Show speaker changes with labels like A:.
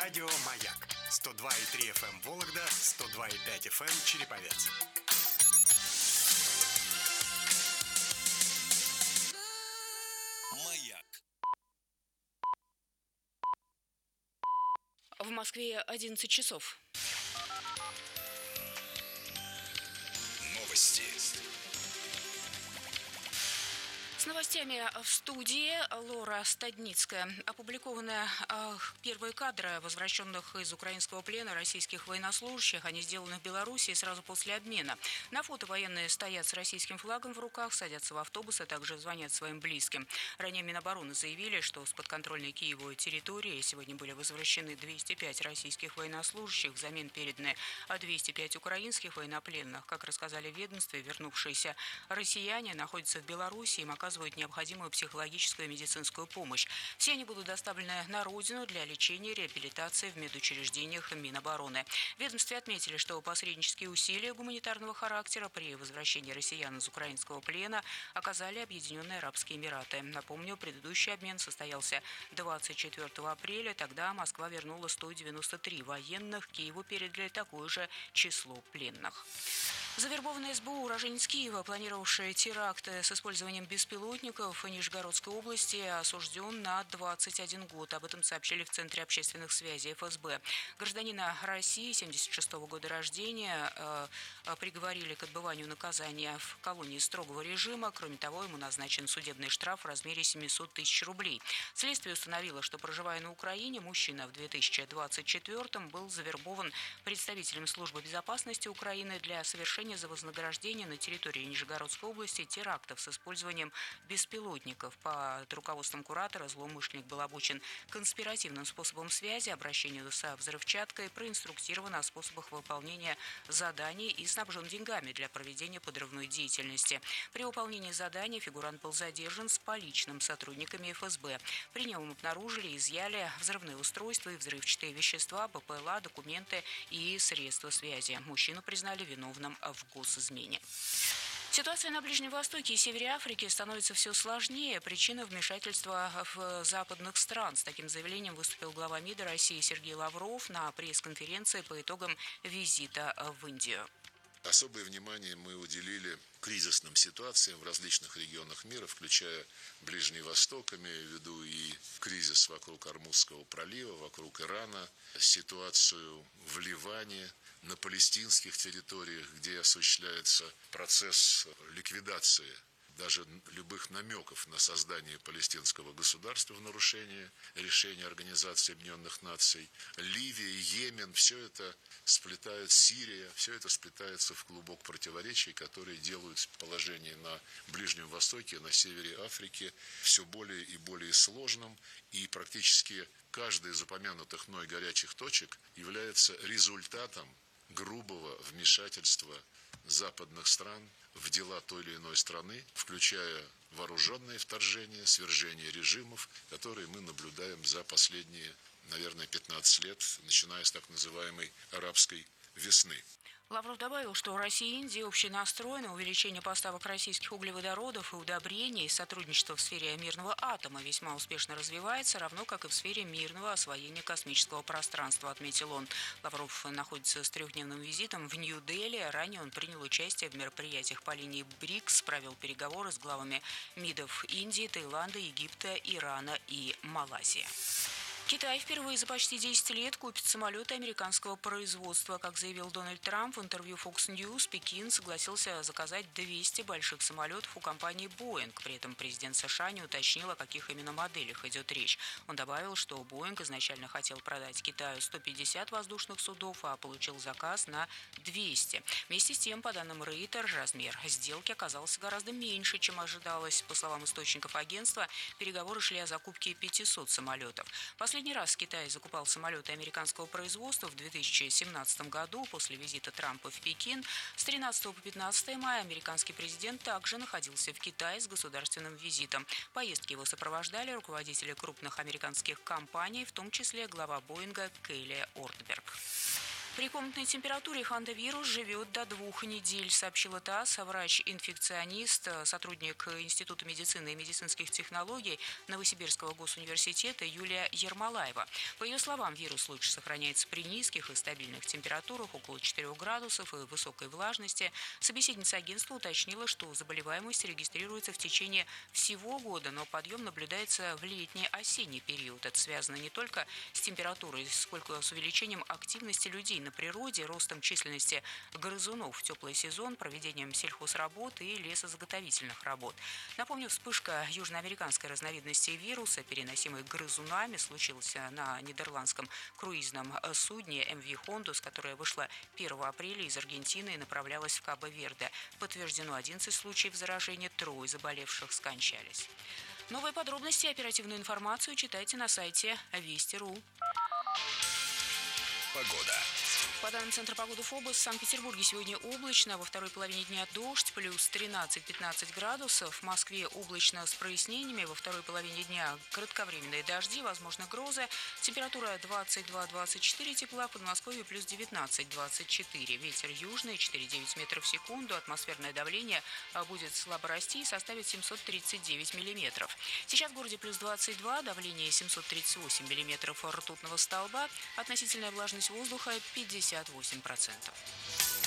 A: Радио «Маяк». 102,3 FM Вологда, 102,5 FM Череповец.
B: «Маяк».
C: В Москве 11 часов.
B: Новости.
C: С новостями в студии Лора Стадницкая. Опубликованы первые кадры возвращенных из украинского плена российских военнослужащих. Они сделаны в Беларуси сразу после обмена. На фото военные стоят с российским флагом в руках, садятся в автобус, а также звонят своим близким. Ранее Минобороны заявили, что с подконтрольной Киеву территории сегодня были возвращены 205 российских военнослужащих, взамен переданы 205 украинских военнопленных. Как рассказали в ведомстве, вернувшиеся россияне находятся в Беларуси, им оказывают необходимую психологическую и медицинскую помощь. Все они будут доставлены на родину для лечения и реабилитации в медучреждениях Минобороны. В ведомстве отметили, что посреднические усилия гуманитарного характера при возвращении россиян из украинского плена оказали Объединенные Арабские Эмираты. Напомню, предыдущий обмен состоялся 24 апреля. Тогда Москва вернула 193 военных. Киеву передали такое же число пленных. Завербованный СБУ уроженец Киева, планировавший теракты с использованием беспилотников в Нижегородской области, осужден на 21 год. Об этом сообщили в Центре общественных связей ФСБ. Гражданина России 1976 года рождения приговорили к отбыванию наказания в колонии строгого режима. Кроме того, ему назначен судебный штраф в размере 700 тысяч рублей. Следствие установило, что, проживая на Украине, мужчина в 2024-м был завербован представителем Службы безопасности Украины для совершения за вознаграждение на территории Нижегородской области терактов с использованием беспилотников. Под руководством куратора злоумышленник был обучен конспиративным способом связи, обращению со взрывчаткой, проинструктирован о способах выполнения заданий и снабжен деньгами для проведения подрывной деятельности. При выполнении задания фигурант был задержан с поличным сотрудниками ФСБ. При нем обнаружили и изъяли взрывные устройства и взрывчатые вещества, БПЛА, документы и средства связи. Мужчину признали виновным в госизмене. Ситуация на Ближнем Востоке и севере Африки становится все сложнее. Причина вмешательства в западных стран. С таким заявлением выступил глава МИДа России Сергей Лавров на пресс-конференции по итогам визита в Индию.
D: Особое внимание мы уделили кризисным ситуациям в различных регионах мира, включая Ближний Восток, имея в виду и кризис вокруг Ормузского пролива, вокруг Ирана, ситуацию в Ливане, на палестинских территориях, где осуществляется процесс ликвидации даже любых намеков на создание палестинского государства в нарушение решения Организации Объединенных Наций, Ливия, Йемен, все это сплетает Сирия, все это сплетается в клубок противоречий, которые делают положение на Ближнем Востоке, на севере Африки все более и более сложным, и практически каждая из упомянутых мной горячих точек является результатом грубого вмешательства западных стран в дела той или иной страны, включая вооруженные вторжения, свержение режимов, которые мы наблюдаем за последние, наверное, 15 лет, начиная с так называемой арабской весны.
C: Лавров добавил, что Россия и Индия общий настрой на увеличение поставок российских углеводородов и удобрений, сотрудничество в сфере мирного атома весьма успешно развивается, равно как и в сфере мирного освоения космического пространства, отметил он. Лавров находится с трехдневным визитом в Нью-Дели. Ранее он принял участие в мероприятиях по линии БРИКС, провел переговоры с главами МИДов Индии, Таиланда, Египта, Ирана и Малайзии. Китай впервые за почти 10 лет купит самолеты американского производства. Как заявил Дональд Трамп в интервью Fox News, Пекин согласился заказать 200 больших самолетов у компании Boeing. При этом президент США не уточнил, о каких именно моделях идет речь. Он добавил, что Boeing изначально хотел продать Китаю 150 воздушных судов, а получил заказ на 200. Вместе с тем, по данным Reuters, размер сделки оказался гораздо меньше, чем ожидалось. По словам источников агентства, переговоры шли о закупке 500 самолетов. Последний раз Китай закупал самолеты американского производства в 2017 году после визита Трампа в Пекин. С 13 по 15 мая американский президент также находился в Китае с государственным визитом. Поездки его сопровождали руководители крупных американских компаний, в том числе глава Боинга Келли Ортберг. При комнатной температуре хантавирус живет до 2 недель, сообщила ТАСС. Врач-инфекционист, сотрудник Института медицины и медицинских технологий Новосибирского госуниверситета Юлия Ермолаева. По ее словам, вирус лучше сохраняется при низких и стабильных температурах около 4 градусов и высокой влажности. Собеседница агентства уточнила, что заболеваемость регистрируется в течение всего года, но подъем наблюдается в летний-осенний период. Это связано не только с температурой, сколько с увеличением активности людей на природе, ростом численности грызунов в теплый сезон, проведением сельхозработ и лесозаготовительных работ. Напомню, вспышка южноамериканской разновидности вируса, переносимой грызунами, случилась на нидерландском круизном судне MV Хондус, которое вышло 1 апреля из Аргентины и направлялось в Кабо-Верде. Подтверждено 11 случаев заражения, 3 заболевших скончались. Новые подробности и оперативную информацию читайте на сайте Вести.ру.
A: Погода.
C: По данным Центра погоды ФОБОС, в Санкт-Петербурге сегодня облачно, во второй половине дня дождь, плюс 13-15 градусов. В Москве облачно с прояснениями, во второй половине дня кратковременные дожди, возможно грозы. Температура 22-24 тепла, в Подмосковье плюс 19-24. Ветер южный, 4,9 метров в секунду. Атмосферное давление будет слабо расти и составит 739 миллиметров. Сейчас в городе плюс 22, давление 738 миллиметров ртутного столба. Относительная влажность воздуха 58%.